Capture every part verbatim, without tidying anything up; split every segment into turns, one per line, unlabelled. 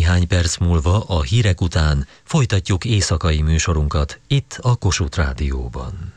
Néhány perc múlva a hírek után folytatjuk éjszakai műsorunkat itt a Kossuth Rádióban.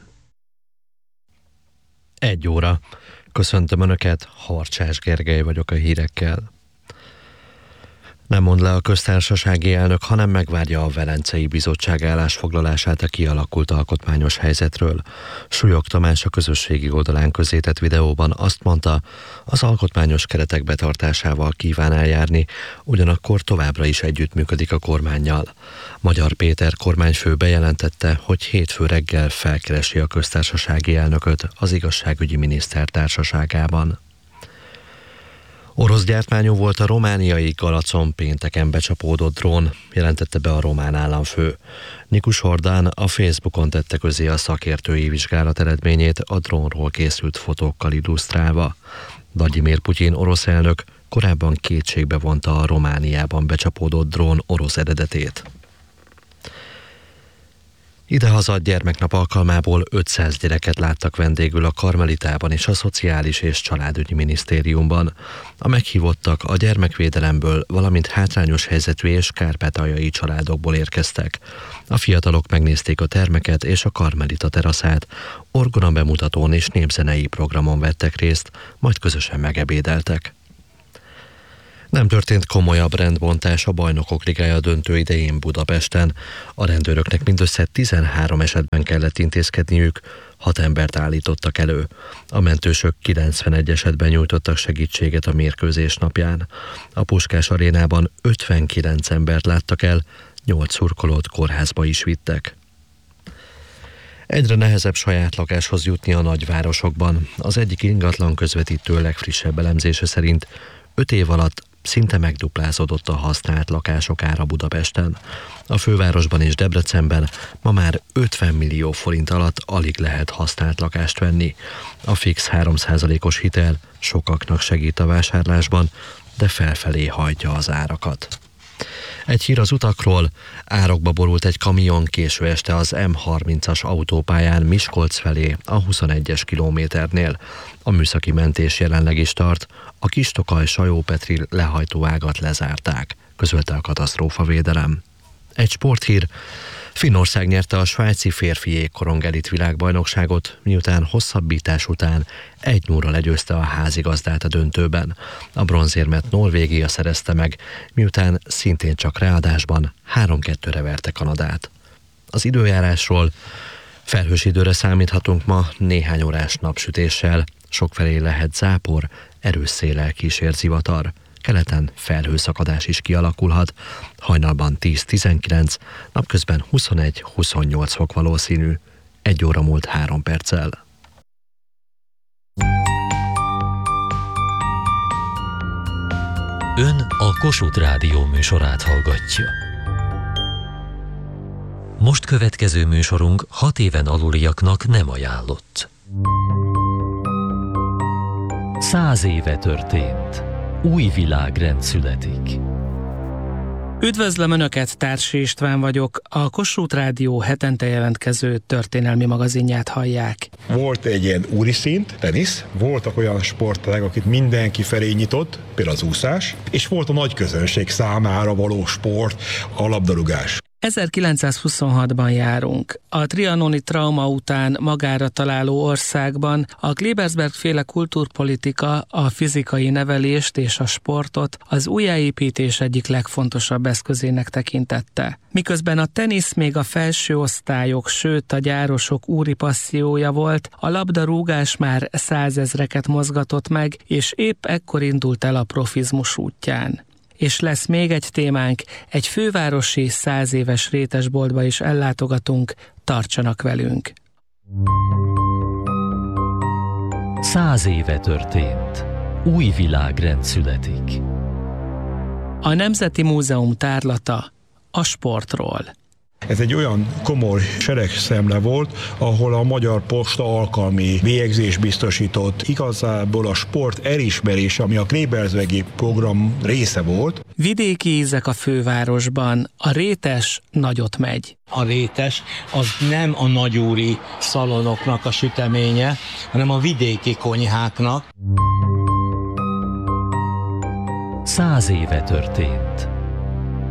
Egy óra. Köszöntöm Önöket, Harcsás Gergely vagyok a hírekkel. Nem mond le a köztársasági elnök, hanem megvárja a Velencei Bizottság állásfoglalását a kialakult alkotmányos helyzetről. Súlyog Tamás a közösségi oldalán közzétett videóban azt mondta, az alkotmányos keretek betartásával kíván eljárni, ugyanakkor továbbra is együttműködik a kormánnyal. Magyar Péter kormányfő bejelentette, hogy hétfő reggel felkeresi a köztársasági elnököt az igazságügyi miniszter társaságában. Orosz gyártmányú volt a romániai Galacon pénteken becsapódott drón, jelentette be a román államfő. Nikus Hordán a Facebookon tette közé a szakértői vizsgálat eredményét a drónról készült fotókkal illusztrálva. Vladimir Putyin orosz elnök korábban kétségbe vonta a Romániában becsapódott drón orosz eredetét. Idehazad gyermeknap alkalmából ötszáz gyereket láttak vendégül a Karmelitában és a Szociális és Családügyi Minisztériumban. A meghívottak a gyermekvédelemből, valamint hátrányos helyzetű és kárpátaljai családokból érkeztek. A fiatalok megnézték a termeket és a Karmelita teraszát, orgona bemutatón és népzenei programon vettek részt, majd közösen megebédeltek. Nem történt komolyabb rendbontás a Bajnokok Ligája döntő idején Budapesten. A rendőröknek mindössze tizenhárom esetben kellett intézkedniük, hat embert állítottak elő. A mentősök kilencvenegy esetben nyújtottak segítséget a mérkőzés napján. A Puskás arénában ötvenkilenc embert láttak el, nyolc szurkolót kórházba is vittek. Egyre nehezebb saját lakáshoz jutni a nagyvárosokban. Az egyik ingatlan közvetítő legfrissebb elemzése szerint öt év alatt szinte megduplázódott a használt lakások ára Budapesten. A fővárosban és Debrecenben ma már ötven millió forint alatt alig lehet használt lakást venni. A fix három százalékos hitel sokaknak segít a vásárlásban, de felfelé hajtja az árakat. Egy hír az utakról, árokba borult egy kamion késő este az M harmincas autópályán Miskolc felé a huszonegyes kilométernél. A műszaki mentés jelenleg is tart, a Kis-Tokaj-Sajó-Petri lehajtóágat lezárták, közölte a katasztrófavédelem. Egy sporthír, Finnország nyerte a svájci férfi jégkorong elit világbajnokságot, miután hosszabbítás után egy nulla legyőzte a házigazdát a döntőben. A bronzérmet Norvégia szerezte meg, miután szintén csak ráadásban három kettőre verte Kanadát. Az időjárásról: felhős időre számíthatunk ma néhány órás napsütéssel, sokfelé lehet zápor, erős széllel kísért zivatar. Keleten felhőszakadás is kialakulhat, hajnalban tíz-tizenkilenc, napközben huszonegy-huszonnyolc fok valószínű. Egy óra múlt három perccel.
Ön a Kossuth Rádió műsorát hallgatja. Most következő műsorunk hat éven aluliaknak nem ajánlott. Száz éve történt. Új világrend születik.
Üdvözlöm Önöket, Társi István vagyok, a Kossuth Rádió hetente jelentkező történelmi magazinját hallják.
Volt egy ilyen úri szint, tenisz, voltak olyan sportágak, akit mindenki felé nyitott, például az úszás, és volt a nagy közönség számára való sport, a labdarúgás.
ezerkilencszázhuszonhatban járunk. A trianoni trauma után magára találó országban a Klebersberg-féle kultúrpolitika a fizikai nevelést és a sportot az újjáépítés egyik legfontosabb eszközének tekintette. Miközben a tenisz még a felső osztályok, sőt a gyárosok úri passziója volt, a labdarúgás már százezreket mozgatott meg, és épp ekkor indult el a profizmus útján. És lesz még egy témánk, egy fővárosi száz éves rétesboltba is ellátogatunk, tartsanak velünk.
Száz éve történt. Új világrend születik.
A Nemzeti Múzeum tárlata a sportról.
Ez egy olyan komoly seregszemle volt, ahol a Magyar Posta alkalmi bélyegzést biztosított. Igazából a sport elismerése, ami a Klebersbergi program része volt.
Vidéki ízek a fővárosban, a rétes nagyot megy.
A rétes az nem a nagyúri szalonoknak a süteménye, hanem a vidéki konyháknak.
Száz éve történt.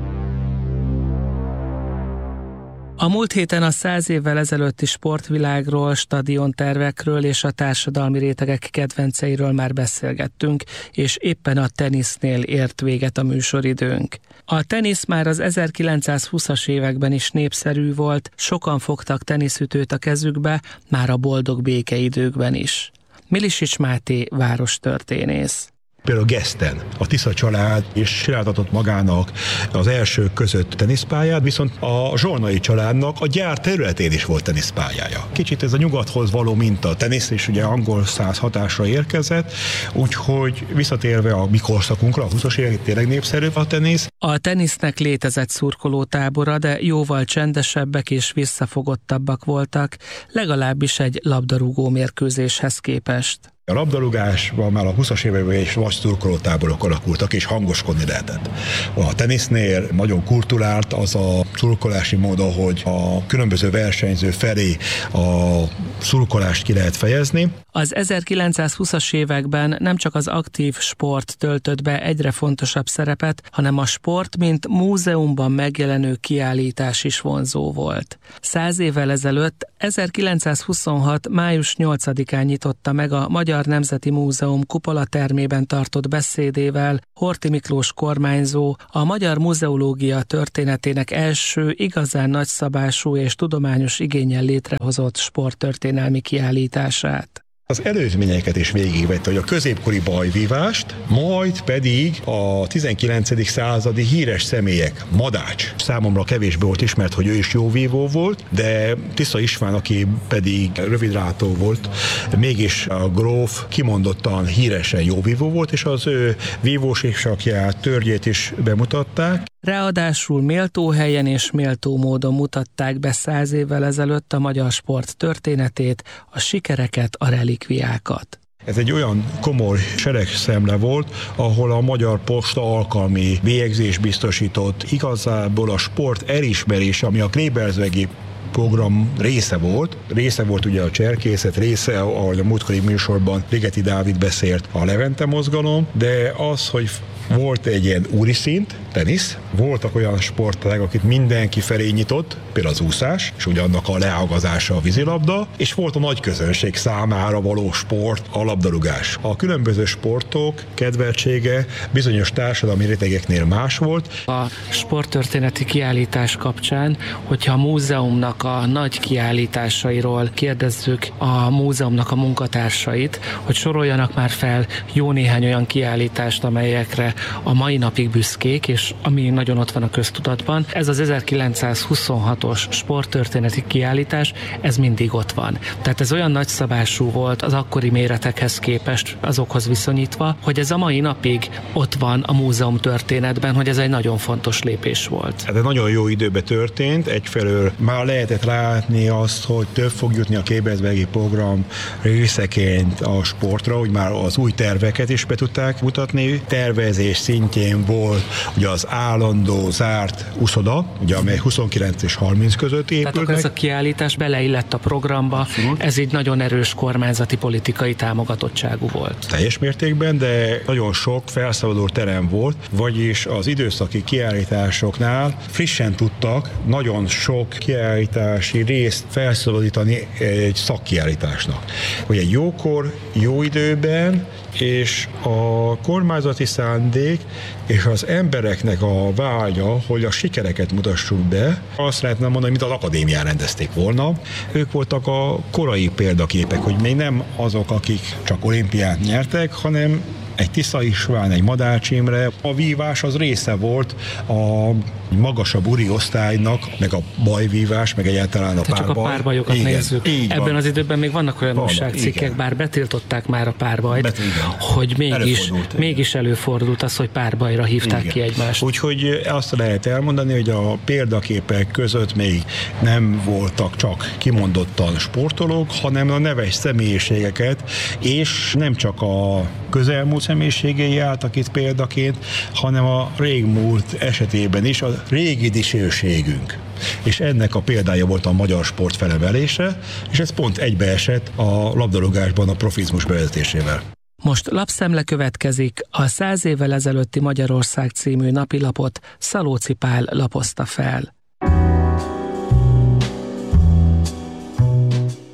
A múlt héten a száz évvel ezelőtti sportvilágról, stadiontervekről és a társadalmi rétegek kedvenceiről már beszélgettünk, és éppen a tenisznél ért véget a műsoridőnk. A tenisz már az ezerkilencszázhúszas években is népszerű volt, sokan fogtak teniszütőt a kezükbe, már a boldog békeidőkben is. Milisics Máté várostörténész.
Például Geszten, a Tisza család is csináltatott magának az első között teniszpályát, viszont a Zsolnai családnak a gyár területén is volt teniszpályája. Kicsit ez a nyugathoz való minta. A tenisz is ugye angol száz hatásra érkezett, úgyhogy visszatérve a mi korszakunkra, a húszas évek tényleg népszerű a tenisz.
A tenisznek létezett szurkolótábora, de jóval csendesebbek és visszafogottabbak voltak, legalábbis egy labdarúgó mérkőzéshez képest.
A labdarúgásban már a húszas években is nagy szurkolótáborok alakultak, és hangoskodni lehetett. A tenisznél nagyon kulturált az a szurkolási mód, hogy a különböző versenyző felé a szurkolást ki lehet fejezni.
Az ezerkilencszázhúszas években nem csak az aktív sport töltött be egyre fontosabb szerepet, hanem a sport, mint múzeumban megjelenő kiállítás is vonzó volt. Száz évvel ezelőtt, ezerkilencszázhuszonhat. május nyolcadikán nyitotta meg a Magyar Nemzeti Múzeum kupolatermében tartott beszédével Horthy Miklós kormányzó a magyar muzeológia történetének első igazán nagyszabású és tudományos igénnyel létrehozott sporttörténelmi kiállítását.
Az előzményeket is végigvette, hogy a középkori bajvívást, majd pedig a tizenkilencedik századi híres személyek, Madács. Számomra kevésbé volt ismert, hogy ő is jó vívó volt, de Tisza István, aki pedig rövidlátó volt, mégis a gróf kimondottan híresen jó vívó volt, és az ő vívósakját, törgyét is bemutatták.
Ráadásul méltó helyen és méltó módon mutatták be száz évvel ezelőtt a magyar sport történetét, a sikereket, a relikviákat.
Ez egy olyan komoly seregszemle volt, ahol a Magyar Posta alkalmi bélyegzés biztosított, igazából a sport elismerés, ami a Klebersbergi program része volt. Része volt ugye a cserkészet, része, ahogy a múltkori műsorban Ligeti Dávid beszélt, a Levente mozgalom, de az, hogy volt egy ilyen úri szint, tenisz, voltak olyan sportágak, akit mindenki felé nyitott, például az úszás, és ugye annak a leágazása a vízilabda, és volt a nagy közönség számára való sport, a labdarúgás. A különböző sportok kedveltsége bizonyos társadalmi rétegeknél más volt.
A sporttörténeti kiállítás kapcsán, hogyha a múzeumnak a nagy kiállításairól kérdezzük a múzeumnak a munkatársait, hogy soroljanak már fel jó néhány olyan kiállítást, amelyekre a mai napig büszkék, és ami nagyon ott van a köztudatban. Ez az ezerkilencszázhuszonhatos sporttörténeti kiállítás, ez mindig ott van. Tehát ez olyan nagyszabású volt az akkori méretekhez képest, azokhoz viszonyítva, hogy ez a mai napig ott van a múzeum történetben, hogy ez egy nagyon fontos lépés volt.
Ez egy nagyon jó időben történt, egyfelől már lehetett látni azt, hogy több fog jutni a Klebersbergi program részeként a sportra, hogy már az új terveket is be tudták mutatni. Tervezés szintjén volt ugye az állandó zárt uszoda, ugye, amely huszonkilenc és harminc között épült.
Tehát akkor ez a kiállítás beleillett a programba, abszolút. Ez így nagyon erős kormányzati politikai támogatottságú volt.
Teljes mértékben, de nagyon sok felszabaduló terem volt, vagyis az időszaki kiállításoknál frissen tudtak nagyon sok kiállítási részt felszabadítani egy szakkiállításnak. Hogy egy jókor, jó időben, és a kormányzati szándék és az embereknek a vágya, hogy a sikereket mutassuk be, azt lehetne mondani, mint az akadémián rendezték volna. Ők voltak a korai példaképek, hogy még nem azok, akik csak olimpiát nyertek, hanem egy Tisza István, egy Madács Imre. A vívás az része volt a magasabb uri osztálynak, meg a bajvívás, meg egyáltalán a párbaj.
Csak a párbajokat igen, nézzük. Ebben van. Az időben még vannak olyan újságcikkek, bár betiltották már a párbajt, Bet, hogy mégis előfordult, mégis előfordult az, hogy párbajra hívták igen. ki egymást.
Úgyhogy azt lehet elmondani, hogy a példaképek között még nem voltak csak kimondottan sportolók, hanem a neves személyiségeket, és nem csak a közelmúlt személyiségei álltak itt példaként, hanem a régmúlt esetében is a régi dicsőségünk. És ennek a példája volt a magyar sport felemelése, és ez pont egybeesett a labdarúgásban a profizmus bevezetésével.
Most lapszemle következik, a száz évvel ezelőtti Magyarország című napilapot Szalóci Pál lapozta fel.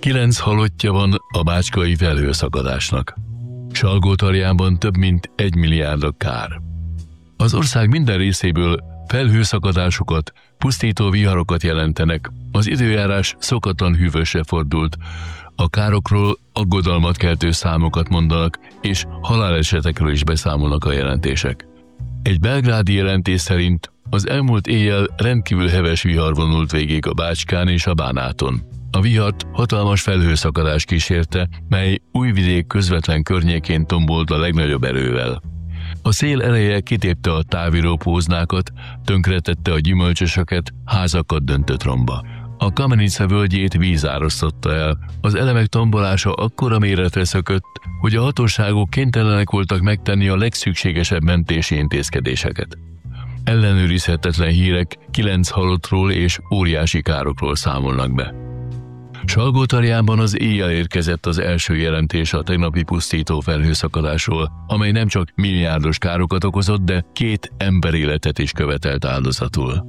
Kilenc halottja van a bácskai felhőszakadásnak. Salgótarjánban több mint egy milliárd a kár. Az ország minden részéből felhőszakadásokat, pusztító viharokat jelentenek, az időjárás szokatlan hűvösre fordult, a károkról aggodalmat keltő számokat mondanak, és halálesetekről is beszámolnak a jelentések. Egy belgrádi jelentés szerint az elmúlt éjjel rendkívül heves vihar vonult végig a Bácskán és a Bánáton. A vihart hatalmas felhőszakadás kísérte, mely Újvidék közvetlen környékén tombolt a legnagyobb erővel. A szél ereje kitépte a távíró póznákat, tönkretette a gyümölcsösöket, házakat döntött romba. A Kamenica völgyét víz árasztotta el, az elemek tombolása akkora méretre szökött, hogy a hatóságok kénytelenek voltak megtenni a legszükségesebb mentési intézkedéseket. Ellenőrizhetetlen hírek kilenc halottról és óriási károkról számolnak be. Salgótarjánban az éjjel érkezett az első jelentés a tegnapi pusztító felhőszakadásról, amely nem csak milliárdos károkat okozott, de két emberéletet is követelt áldozatul.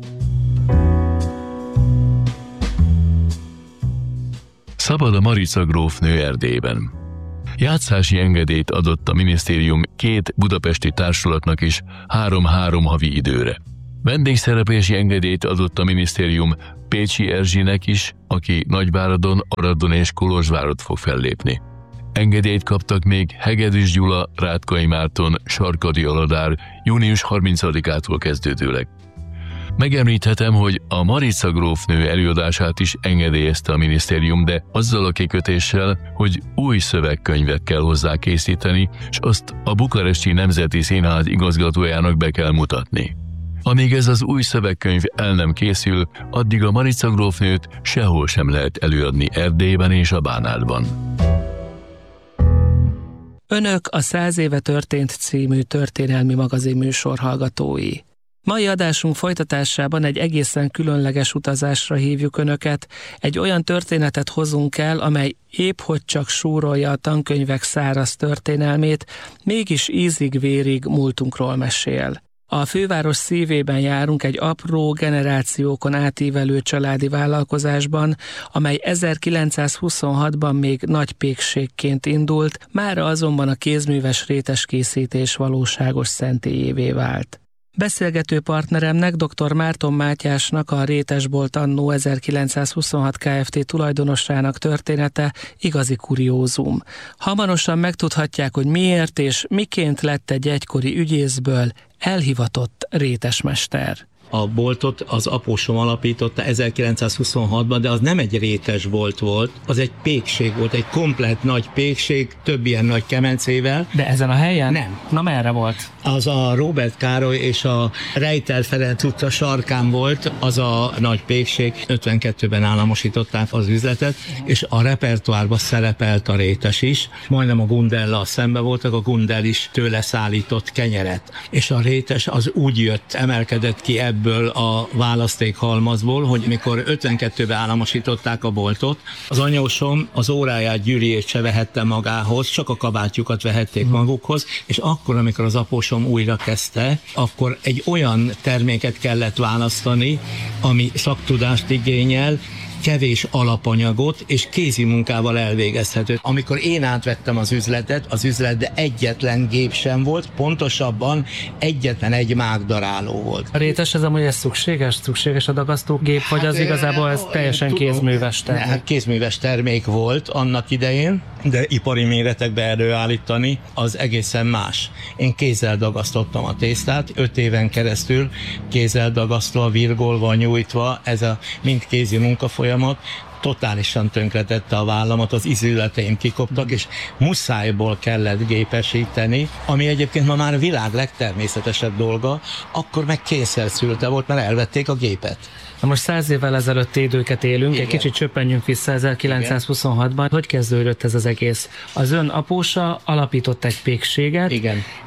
Szabad a Marica grófnő Erdélyben. Játszási engedélyt adott a minisztérium két budapesti társulatnak is három-három havi időre. Vendégszereplési engedélyt adott a minisztérium Pécsi Erzsinek is, aki Nagyváradon, Aradon és Kolozsvárott fog fellépni. Engedélyt kaptak még Hegedűs Gyula, Rátkai Márton, Sarkadi Aladár június harmincadikától kezdődőleg. Megemlíthetem, hogy a Marica grófnő előadását is engedélyezte a minisztérium, de azzal a kikötéssel, hogy új szövegkönyvet kell hozzá készíteni, és azt a Bukaresti Nemzeti Színház igazgatójának be kell mutatni. Amíg ez az új szövegkönyv el nem készül, addig a Marica grófnőt sehol sem lehet előadni Erdélyben és a Bánátban.
Önök a Száz éve történt című történelmi magazin műsor hallgatói. Mai adásunk folytatásában egy egészen különleges utazásra hívjuk Önöket, egy olyan történetet hozunk el, amely épp hogy csak súrolja a tankönyvek száraz történelmét, mégis ízig-vérig múltunkról mesél. A főváros szívében járunk egy apró, generációkon átívelő családi vállalkozásban, amely ezerkilencszázhuszonhatban még nagy pékségként indult, mára azonban a kézműves réteskészítés valóságos szentélyévé vált. Beszélgető partneremnek, dr. Márton Mátyásnak, a Rétesbolt Annó ezerkilencszázhuszonhat Kft. Tulajdonosának története igazi kuriózum. Hamarosan megtudhatják, hogy miért és miként lett egy egykori ügyészből elhivatott rétesmester.
A boltot az apósom alapította ezerkilencszázhuszonhatban, de az nem egy rétesbolt volt, az egy pékség volt, egy komplett nagy pékség, több ilyen nagy kemencével.
De ezen a helyen?
Nem.
Na merre volt?
Az a Róbert Károly és a Rejtel Ferenc utca sarkán volt, az a nagy pékség. ötvenkettőben államosították az üzletet, és a repertoárban szerepelt a rétes is. Majdnem a Gundellal szembe voltak, a Gundell is tőle szállított kenyeret. És a rétes az úgy jött, emelkedett ki ebből a választékhalmazból, hogy mikor ötvenkettőben államosították a boltot, az anyósom az óráját, gyűrűjét se vehette magához, csak a kabátjukat vehették magukhoz, és akkor, amikor az apósom újra kezdte, akkor egy olyan terméket kellett választani, ami szaktudást igényel, kevés alapanyagot és kézi munkával elvégezhető. Amikor én átvettem az üzletet, az üzletben egyetlen gép sem volt, pontosabban egyetlen egy mágdaráló volt.
A rétes ez amúgy ez szükséges? Szükséges a dagasztógép, vagy hát, az igazából ez teljesen tudom, kézműves termék?
Hát kézműves termék volt annak idején, de ipari méretekbe előállítani az egészen más. Én kézzel dagasztottam a tésztát, öt éven keresztül kézzel dagasztva, virgolva, nyújtva, ez a mind kézi munkafolyamat, totálisan tönkretette a vállamat, az ízületeim kikoptak, és muszájból kellett gépesíteni, ami egyébként ma már a világ legtermészetesebb dolga, akkor meg kényszer szülte volt, mert elvették a gépet.
Na most száz évvel ezelőtti időket élünk, igen. Egy kicsit csöppenjünk vissza ezerkilencszázhuszonhatban. Hogy kezdődött ez az egész? Az ön apósa alapított egy pékséget,
igen.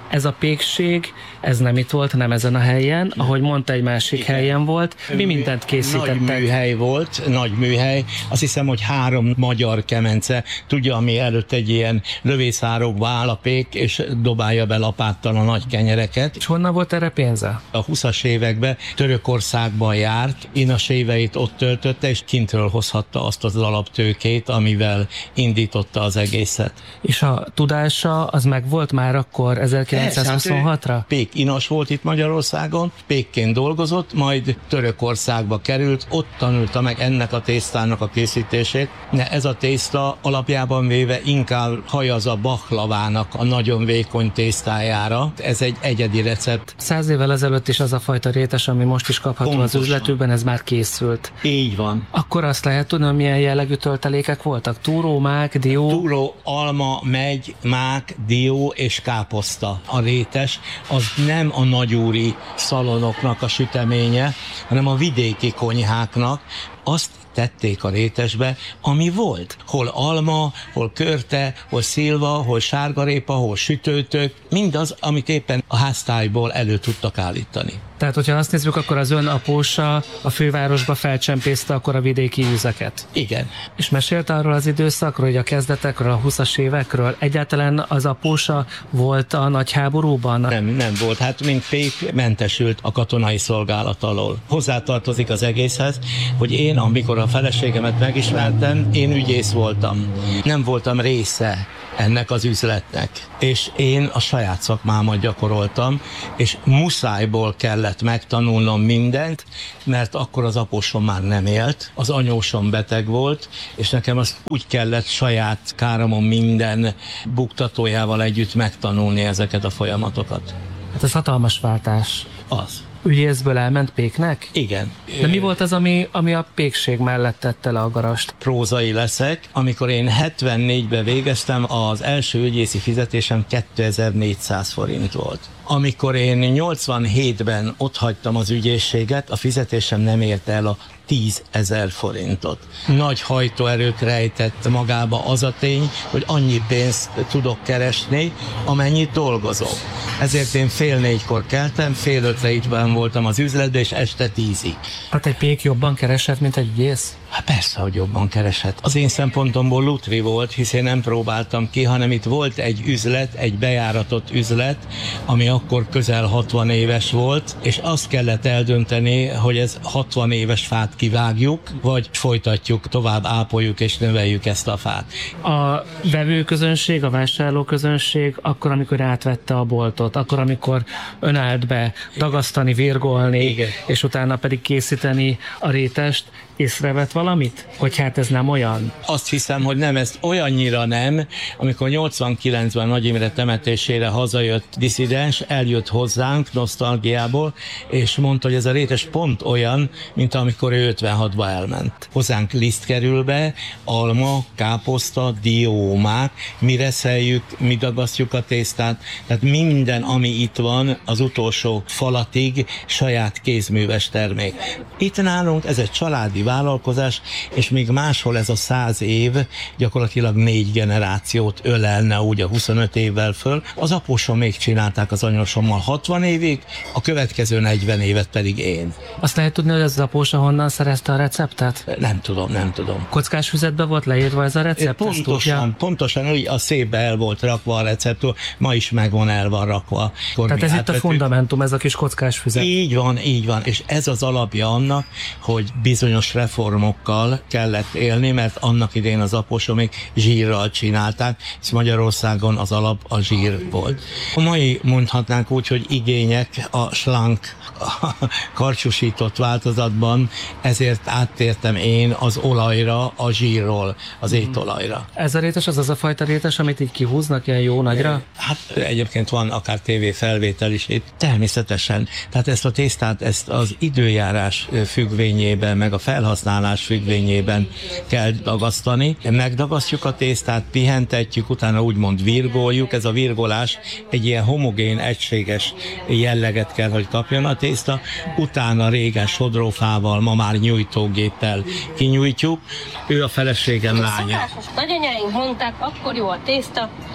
Ez a pékség, ez nem itt volt, nem ezen a helyen, ahogy mondta, egy másik Igen. helyen volt. Mi mindent készítettek?
Nagy műhely volt, nagy műhely. Azt hiszem, hogy három magyar kemence, tudja, ami előtt egy ilyen lövészárokba áll a pék, és dobálja be lapáttal a nagy kenyereket.
És honnan volt erre pénze?
A huszas években Törökországban járt, inas éveit ott töltötte, és kintről hozhatta azt az alaptőkét, amivel indította az egészet.
És a tudása az meg volt már akkor ezerkilencszázhuszonhatra?
Pék inas volt itt Magyarországon, pékként dolgozott, majd Törökországba került, ott tanulta meg ennek a tésztának a készítését. Ez a tészta alapjában véve inkább hajaz a baklavának a nagyon vékony tésztájára. Ez egy egyedi recept.
Száz évvel ezelőtt is az a fajta rétes, ami most is kapható Pontosan. Az üzletükben, ez már készült.
Így van.
Akkor azt lehet tudni, hogy milyen jellegű töltelékek voltak? Túró, mák, dió?
Túró, alma, megy, mák, dió és káposzta. A rétes az nem a nagyúri szalonoknak a süteménye, hanem a vidéki konyháknak. Azt tették a rétesbe, ami volt. Hol alma, hol körte, hol szilva, hol sárgarépa, hol sütőtök, mindaz, amit éppen a háztályból elő tudtak állítani.
Tehát, hogyha azt nézzük, akkor az ön apósa a fővárosba felcsempészte akkor a vidéki üzeket.
Igen.
És mesélt arról az időszakról, hogy a kezdetekről, a huszas évekről. Egyáltalán az apósa volt a nagy háborúban?
Nem, nem volt. Hát mint pék mentesült a katonai szolgálat alól. Hozzátartozik az egészhez, hogy én, amikor a feleségemet megismertem, én ügyész voltam. Nem voltam része ennek az üzletnek. És én a saját szakmámat gyakoroltam, és muszájból kellett megtanulnom mindent, mert akkor az apósom már nem élt, az anyósom beteg volt, és nekem azt úgy kellett saját káromon minden buktatójával együtt megtanulni ezeket a folyamatokat.
Hát ez hatalmas váltás.
Az.
Ügyészből elment péknek?
Igen.
De mi volt az, ami, ami a pékség mellett tette le a garast?
Prózai leszek. Amikor én hetvennégyben végeztem, az első ügyészi fizetésem kétezer-négyszáz forint volt. Amikor én nyolcvanhétben otthagytam az ügyészséget, a fizetésem nem érte el a tízezer forintot. Nagy hajtóerőt rejtett magába az a tény, hogy annyi pénzt tudok keresni, amennyit dolgozok. Ezért én fél négykor keltem, fél ötre itt voltam az üzletben, és este tízig.
Hát egy pék jobban keresett, mint egy ügyész?
Hát persze, hogy jobban keresett. Az én szempontomból lutri volt, hiszen nem próbáltam ki, hanem itt volt egy üzlet, egy bejáratott üzlet, ami akkor közel hatvan éves volt, és azt kellett eldönteni, hogy ez hatvan éves fát kivágjuk, vagy folytatjuk, tovább ápoljuk és növeljük ezt a fát.
A vevőközönség, a vásárlóközönség akkor, amikor átvette a boltot, akkor, amikor ön állt be dagasztani, virgolni, Igen. és utána pedig készíteni a rétest, észrevett valamit? Hogy hát ez nem olyan?
Azt hiszem, hogy nem, ez olyannyira nem. Amikor nyolcvankilencben Nagy Imre temetésére hazajött disszidens, eljött hozzánk nosztalgiából, és mondta, hogy ez a rétes pont olyan, mint amikor ő ötvenhatba elment. Hozzánk liszt kerül be, alma, káposzta, diómák, mi reszeljük, mi dagasztjuk a tésztát, tehát minden, ami itt van, az utolsó falatig saját kézműves termék. Itt nálunk ez egy családi vállalkozás, és még máshol ez a száz év gyakorlatilag négy generációt ölelne úgy a huszonöt évvel föl. Az apósom még csinálták az anyósommal hatvan évig, a következő negyven évet pedig én.
Azt lehet tudni, hogy az apósa honnan szerezte a receptet?
Nem tudom, nem tudom.
Kockás füzetbe volt leírva ez a recept?
Pontosan, pontosan úgy a székbe el volt rakva a recept, ma is megvan, el van rakva.
Tehát ez itt a fundamentum, ez a kis kockás füzet.
Így van, így van, és ez az alapja annak, hogy bizonyos reformokkal kellett élni, mert annak idején az apósomig zsírral csinálták, és Magyarországon az alap a zsír volt. A mai mondhatnánk úgy, hogy igények a slank, a karcsúsított változatban, ezért áttértem én az olajra, a zsírról, az étolajra.
Ez a rétes az az a fajta rétes, amit így kihúznak ilyen jó nagyra?
Hát egyébként van akár tévé felvétel is itt. Természetesen. Tehát ezt a tésztát, ezt az időjárás függvényében, meg a felhasználás függvényében kell dagasztani. Megdagasztjuk a tésztát, pihentetjük, utána úgymond virgoljuk. Ez a virgolás egy ilyen homogén, egységes jelleget kell, hogy kapjon a tészta. Utána régen sodrófával, ma már nyújtógéppel kinyújtjuk. Ő a feleségem lánya.
Nagyanyáink mondták, akkor jó a tészta,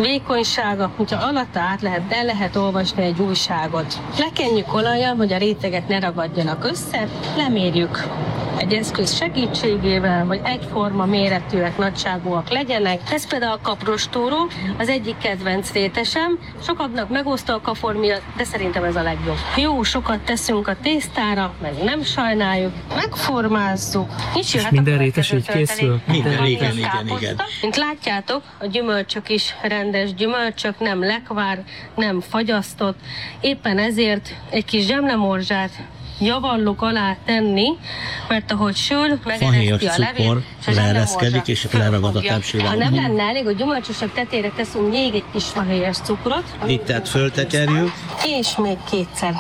vékonysága, hogyha alatta át lehet, el lehet olvasni egy újságot. Lekenjük olajjal, hogy a rétegek ne ragadjanak össze, lemérjük egy eszköz segítségével, hogy egyforma méretűek, nagyságúak legyenek. Ez például a kaprostóró, az egyik kedvenc rétesem. Sokaknak megosztó a kafor miatt, de szerintem ez a legjobb. Jó, sokat teszünk a tésztára, meg nem sajnáljuk, megformázzuk. Nincs
és minden rétes így készül?
Minden, igen, igen, igen.
Mint látjátok, a gyümölcsök is rendes gyümölcsök, nem lekvár, nem fagyasztott. Éppen ezért egy kis zsemlemorzsát javalluk alá tenni, mert ahogy sül, megereszti a levél,
és leereszkedik, és leragad a tepsire.
Ha nem lenne elég, hogy gyümölcsösök tetére teszünk még egy kis fahéjas cukrot.
Itt tehát föltekerjük.
És még kétszer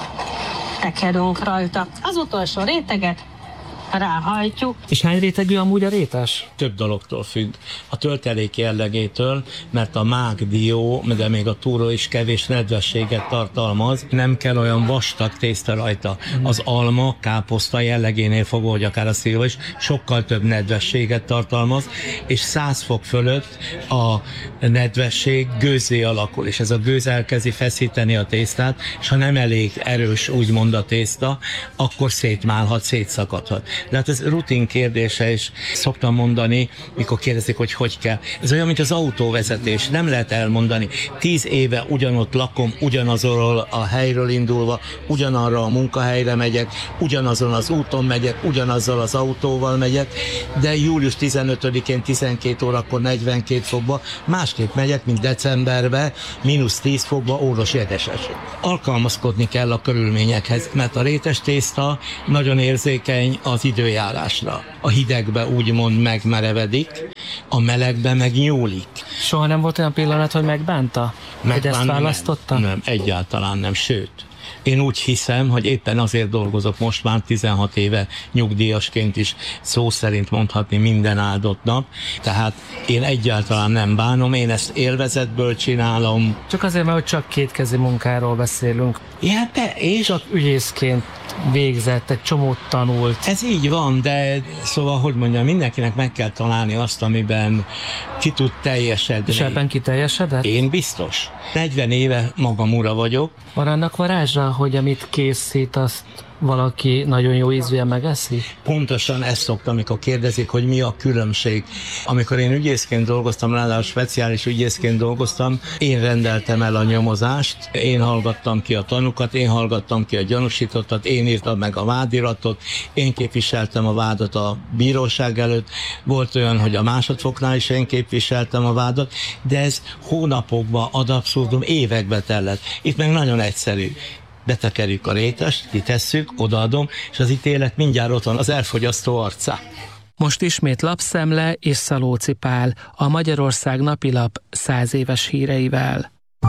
tekerünk rajta. Az utolsó réteget ráhajtjuk.
És hány rétegű amúgy a rétes?
Több dologtól függ. A töltelék jellegétől, mert a mák, dió, de még a túró is kevés nedvességet tartalmaz. Nem kell olyan vastag tészta rajta. Az alma, káposzta jellegénél fogva, hogy akár a szilva is, sokkal több nedvességet tartalmaz, és száz fok fölött a nedvesség gőzzé alakul, és ez a gőz elkezdi feszíteni a tésztát, és ha nem elég erős, úgymond a tészta, akkor szétmálhat, szétszakadhat. De hát ez rutin kérdése, és szoktam mondani, mikor kérdezik, hogy hogy kell. Ez olyan, mint az autóvezetés, nem lehet elmondani. Tíz éve ugyanott lakom, ugyanazról a helyről indulva, ugyanarra a munkahelyre megyek, ugyanazon az úton megyek, ugyanazzal az autóval megyek, de július tizenötödikén tizenkét órakor negyvenkét fokba másképp megyek, mint decemberben, mínusz tíz fokba óros jegesesség. Alkalmazkodni kell a körülményekhez, mert a rétes tészta nagyon érzékeny az időjárásra. A hidegbe úgymond megmerevedik, a melegbe meg nyúlik.
Soha nem volt olyan pillanat, hogy megbánta? Hogy ezt választotta?
Nem, nem, egyáltalán nem, sőt. Én úgy hiszem, hogy éppen azért dolgozok most már tizenhat éve nyugdíjasként is, szó szerint mondhatni minden áldott nap. Tehát én egyáltalán nem bánom, én ezt élvezetből csinálom.
Csak azért, mert csak kétkezi munkáról beszélünk.
Ja, de és
csak ügyészként végzett, egy csomót tanult.
Ez így van, de szóval, hogy mondjam, mindenkinek meg kell találni azt, amiben ki tud teljesedni.
És ebben ki teljesedett?
Én biztos. negyven éve magam ura vagyok.
Van annak varázsa, hogy amit készít, azt valaki nagyon jó ízűen megeszi?
Pontosan ezt szoktam, amikor kérdezik, hogy mi a különbség. Amikor én ügyészként dolgoztam, ráadásul speciális ügyészként dolgoztam, én rendeltem el a nyomozást, én hallgattam ki a tanukat, én hallgattam ki a gyanúsítottat, én írtam meg a vádiratot, én képviseltem a vádat a bíróság előtt, volt olyan, hogy a másodfoknál is én képviseltem a vádat, de ez hónapokba, ad abszurdum, évekbe tellett. Itt meg nagyon egyszerű. Betekerjük a rétest, kitesszük, odaadom, és az ítélet mindjárt ott van az elfogyasztó arcán.
Most ismét Lapszemle és Szalóci Pál, a Magyarország napilap száz éves híreivel.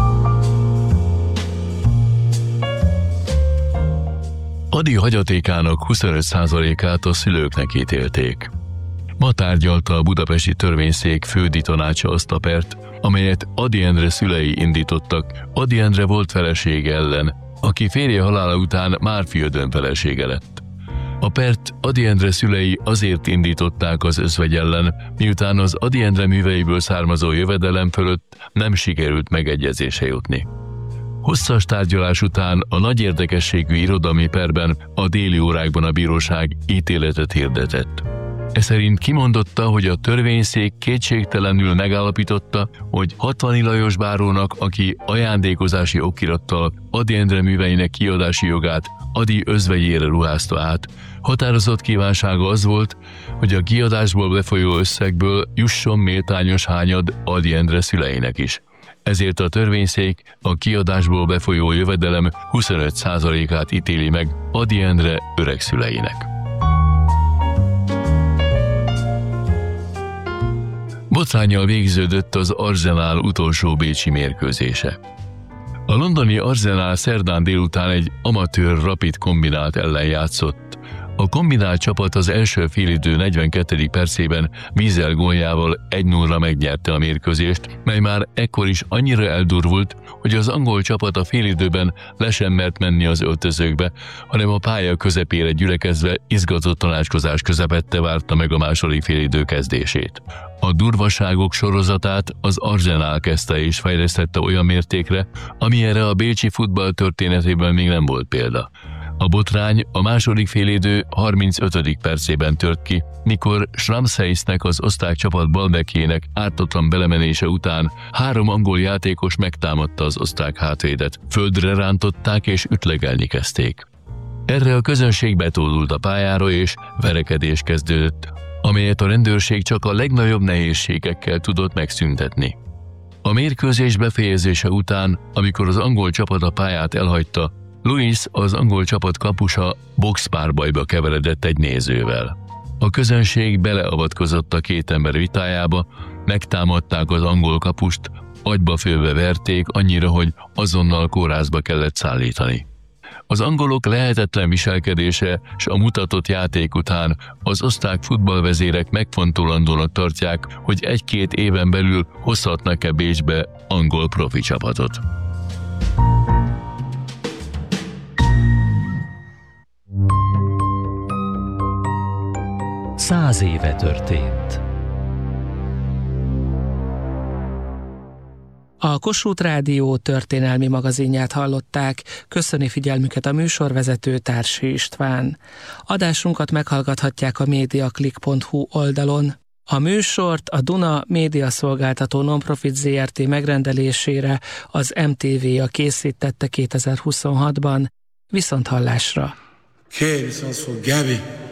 Ady hagyatékának huszonöt százalékát a szülőknek ítélték. Ma tárgyalta a budapesti törvényszék főditanácsa azt a pert, amelyet Ady Endre szülei indítottak Ady Endre volt felesége ellen, aki férje halála után Márfi Ödön felesége lett. A pert Ady Endre szülei azért indították az özvegy ellen, miután az Ady Endre műveiből származó jövedelem fölött nem sikerült megegyezésre jutni. Hosszas tárgyalás után a nagy érdekességű irodalmi perben a déli órákban a bíróság ítéletet hirdetett. Ez szerint kimondotta, hogy a törvényszék kétségtelenül megállapította, hogy Hatvani Lajos bárónak, aki ajándékozási okirattal Ady Endre műveinek kiadási jogát Ady özvegyére ruházta át, határozott kívánsága az volt, hogy a kiadásból befolyó összegből jusson méltányos hányad Ady Endre szüleinek is. Ezért a törvényszék a kiadásból befolyó jövedelem huszonöt százalékát ítéli meg Ady Endre öregszüleinek. Botránnyal végződött az Arsenal utolsó bécsi mérkőzése. A londoni Arsenal szerdán délután egy amatőr rapid kombinát ellen játszott, A kombinált csapat az első félidő negyvenkettedik percében Wiesel góljával egy nullra megnyerte a mérkőzést, mely már ekkor is annyira eldurvult, hogy az angol csapat a félidőben le sem mert menni az öltözőkbe, hanem a pálya közepére gyülekezve izgatott tanácskozás közepette várta meg a második félidő kezdését. A durvaságok sorozatát az Arsenal kezdte és fejlesztette olyan mértékre, amilyenre a bécsi futball történetében még nem volt példa. A botrány a második félidő harmincötödik percében tört ki, mikor Schramsheisnek, az osztrák csapat balbekjének ártatlan belemenése után három angol játékos megtámadta az osztrák hátvédet, földre rántották és ütlegelni kezdték. Erre a közönség betódult a pályára és verekedés kezdődött, amelyet a rendőrség csak a legnagyobb nehézségekkel tudott megszüntetni. A mérkőzés befejezése után, amikor az angol csapat a pályát elhagyta, Louis, az angol csapat kapusa boxpárbajba keveredett egy nézővel. A közönség beleavatkozott a két ember vitájába, megtámadták az angol kapust, agyba főbe verték annyira, hogy azonnal kórházba kellett szállítani. Az angolok lehetetlen viselkedése és a mutatott játék után az osztrák futballvezérek megfontolandónak tartják, hogy egy-két éven belül hozhatnak-e Bécsbe angol profi csapatot.
Száz éve történt.
A Kossuth Rádió történelmi magazinját hallották, köszöni figyelmüket a műsorvezető Társi István. Adásunkat meghallgathatják a mediaclick pont hu oldalon. A műsort a Duna médiaszolgáltató Nonprofit zé er té megrendelésére az em té vé-a készítette kétezer-huszonhatban. Viszonthallásra!
Okay, this one's for Gabby.